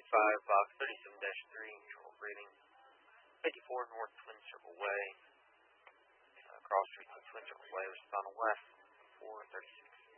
box 37-3, short reading 54 North Twin Circle Way. Cross Street to Twin Circle Way, responding west 436.